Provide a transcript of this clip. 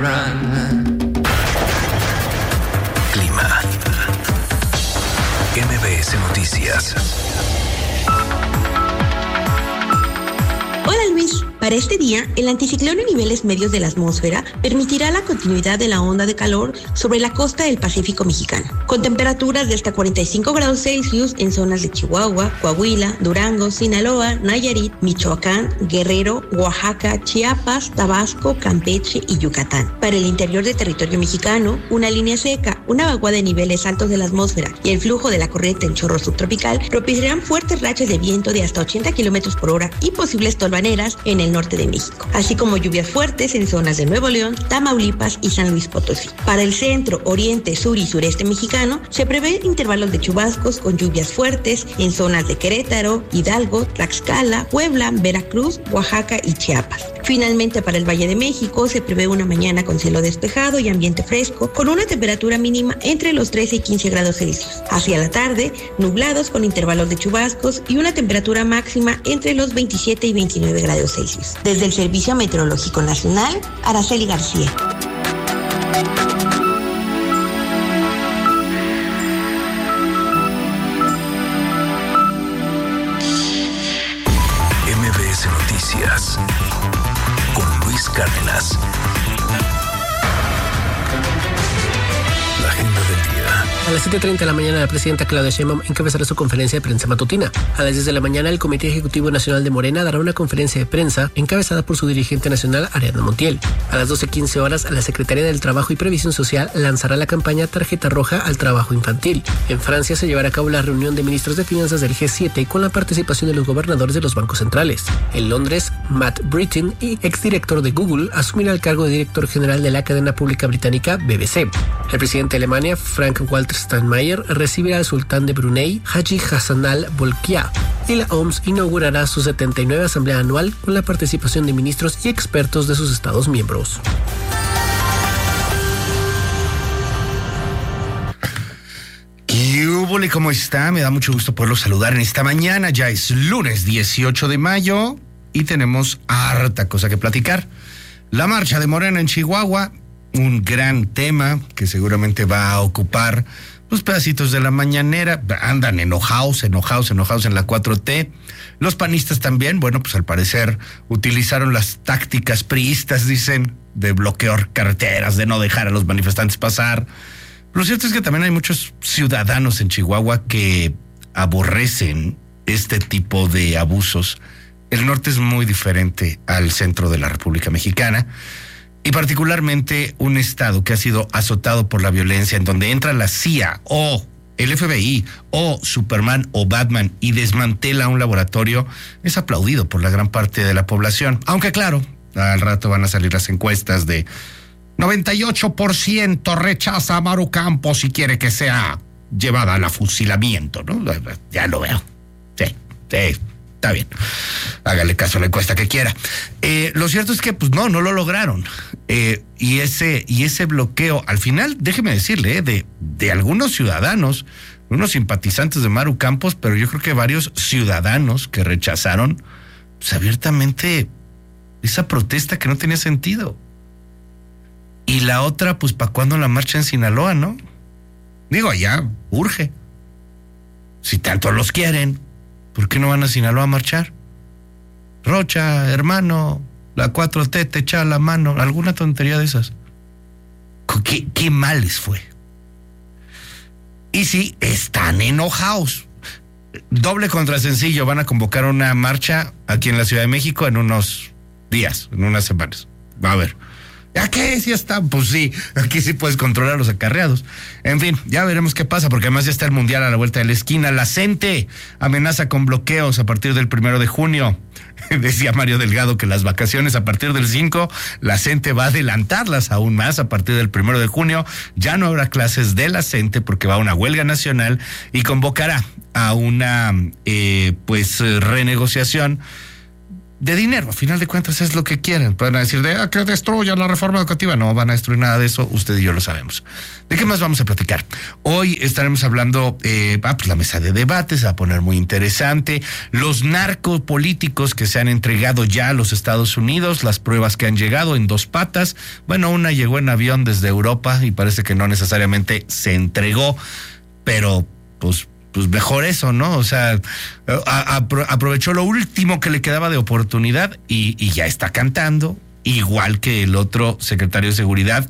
Clima. MBS Noticias. Hola Luis, para este día, el anticiclón en niveles medios de la atmósfera permitirá la continuidad de la onda de calor sobre la costa del Pacífico mexicano, con temperaturas de hasta 45 grados Celsius en zonas de Chihuahua, Coahuila, Durango, Sinaloa, Nayarit, Michoacán, Guerrero, Oaxaca, Chiapas, Tabasco, Campeche y Yucatán. Para el interior del territorio mexicano, una línea seca, una vaguada de niveles altos de la atmósfera y el flujo de la corriente en chorro subtropical propiciarán fuertes rachas de viento de hasta 80 kilómetros por hora y posibles tolvaneras en el norte de México, así como lluvias fuertes en zonas de Nuevo León, Tamaulipas y San Luis Potosí. Para el centro, oriente, sur y sureste mexicano, se prevé intervalos de chubascos con lluvias fuertes en zonas de Querétaro, Hidalgo, Tlaxcala, Puebla, Veracruz, Oaxaca y Chiapas. Finalmente, para el Valle de México, se prevé una mañana con cielo despejado y ambiente fresco, con una temperatura mínima entre los 13 y 15 grados Celsius. Hacia la tarde, nublados con intervalos de chubascos y una temperatura máxima entre los 27 y 29 grados Celsius. Desde el Servicio Meteorológico Nacional, Araceli García. MBS Noticias con Luis Cárdenas. La agenda del día. A las 7:30 de la mañana, la presidenta Claudia Sheinbaum encabezará su conferencia de prensa matutina. A las 10 de la mañana, el Comité Ejecutivo Nacional de Morena dará una conferencia de prensa encabezada por su dirigente nacional, Ariadna Montiel. A las 12:15 horas, la Secretaría del Trabajo y Previsión Social lanzará la campaña Tarjeta Roja al Trabajo Infantil. En Francia se llevará a cabo la reunión de ministros de finanzas del G7 con la participación de los gobernadores de los bancos centrales. En Londres, Matt Britton, exdirector de Google, asumirá el cargo de director general de la cadena pública británica BBC. El presidente de Alemania, Frank-Walter Steinmeier, recibirá al sultán de Brunei, Haji Hassan al-Bolkiah, y la OMS inaugurará su 79 asamblea anual con la participación de ministros y expertos de sus estados miembros. ¿Qué hubo? ¿Cómo está? Me da mucho gusto poderlo saludar en esta mañana. Ya es lunes 18 de mayo y tenemos harta cosa que platicar. La marcha de Morena en Chihuahua, un gran tema que seguramente va a ocupar los pedacitos de la mañanera. Andan enojados en la 4T. Los panistas también, bueno, pues al parecer utilizaron las tácticas priistas, dicen, de bloquear carreteras, de no dejar a los manifestantes pasar. Lo cierto es que también hay muchos ciudadanos en Chihuahua que aborrecen este tipo de abusos. El norte es muy diferente al centro de la República Mexicana. Y particularmente un estado que ha sido azotado por la violencia, en donde entra la CIA o el FBI o Superman o Batman y desmantela un laboratorio, es aplaudido por la gran parte de la población. Aunque claro, al rato van a salir las encuestas de 98% rechaza a Maru Campos y quiere que sea llevada al fusilamiento, ¿no? Ya lo veo. Sí. Está bien, hágale caso a la encuesta que quiera. Lo cierto es que pues no lo lograron. Y ese bloqueo, al final, déjeme decirle, de algunos ciudadanos, unos simpatizantes de Maru Campos, pero yo creo que varios ciudadanos que rechazaron pues, abiertamente esa protesta que no tenía sentido. Y la otra, pues, ¿para cuándo la marcha en Sinaloa, no? Digo, allá urge. Si tanto los quieren, ¿por qué no van a Sinaloa a marchar? Rocha, hermano, la 4T te echa la mano, alguna tontería de esas. ¿Qué mal les fue? Y sí, están enojados. Doble contra sencillo, van a convocar una marcha aquí en la Ciudad de México en unos días, en unas semanas. Va a ver. ¿A qué? Si están, pues sí, aquí sí puedes controlar los acarreados. En fin, ya veremos qué pasa, porque además ya está el Mundial a la vuelta de la esquina. La CENTE amenaza con bloqueos a partir del 1 de junio. Decía Mario Delgado que las vacaciones a partir del 5, la CENTE va a adelantarlas aún más a partir del 1 de junio. Ya no habrá clases de la CENTE porque va a una huelga nacional y convocará a una renegociación de dinero. A final de cuentas es lo que quieren. Pueden decir que destruyan la reforma educativa. No van a destruir nada de eso. Usted y yo lo sabemos. ¿De qué más vamos a platicar? Hoy estaremos hablando, pues la mesa de debate se va a poner muy interesante. Los narcopolíticos que se han entregado ya a los Estados Unidos, las pruebas que han llegado en 2 patas. Bueno, una llegó en avión desde Europa y parece que no necesariamente se entregó, pero pues mejor eso, ¿no? O sea, aprovechó lo último que le quedaba de oportunidad y ya está cantando, igual que el otro secretario de Seguridad,